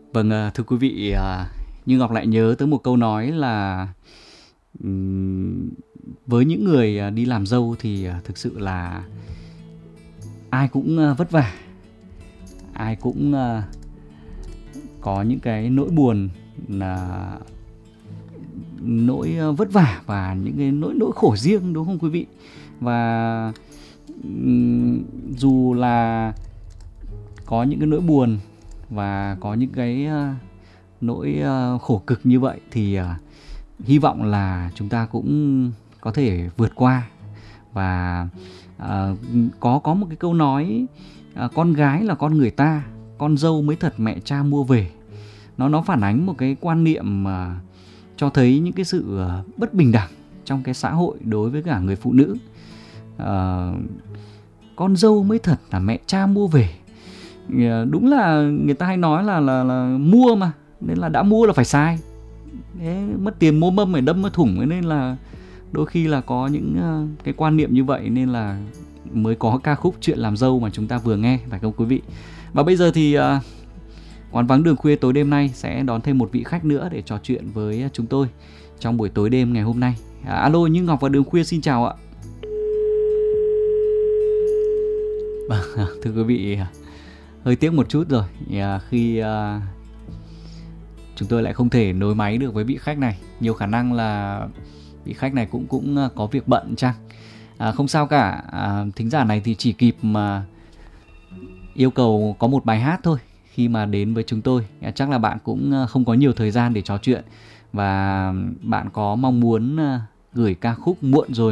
Vâng, thưa quý vị, Như Ngọc lại nhớ tới một câu nói là với những người đi làm dâu thì thực sự là ai cũng vất vả, ai cũng có những cái nỗi buồn, là nỗi vất vả và những cái nỗi khổ riêng, đúng không quý vị? Và dù là có những cái nỗi buồn và có những cái nỗi khổ cực như vậy thì hy vọng là chúng ta cũng có thể vượt qua. Và có một cái câu nói, con gái là con người ta, con dâu mới thật mẹ cha mua về. Nó phản ánh một cái quan niệm mà cho thấy những cái sự bất bình đẳng trong cái xã hội đối với cả người phụ nữ. Con dâu mới thật là mẹ cha mua về. Đúng là người ta hay nói là mua mà, nên là đã mua là phải xài. Thế mất tiền mua mâm phải đâm vào thủng, nên là đôi khi là có những cái quan niệm như vậy, nên là mới có ca khúc Chuyện làm dâu mà chúng ta vừa nghe, phải không quý vị? Và bây giờ thì Quán vắng đường khuya tối đêm nay sẽ đón thêm một vị khách nữa để trò chuyện với chúng tôi trong buổi tối đêm ngày hôm nay. Alo, Như Ngọc và Đường Khuya xin chào ạ. Thưa quý vị, hơi tiếc một chút rồi khi chúng tôi lại không thể nối máy được với vị khách này. Nhiều khả năng là vị khách này cũng có việc bận chăng. Không sao cả, thính giả này thì chỉ kịp mà yêu cầu có một bài hát thôi khi mà đến với chúng tôi. Chắc là bạn cũng không có nhiều thời gian để trò chuyện, và bạn có mong muốn gửi ca khúc Muộn Rồi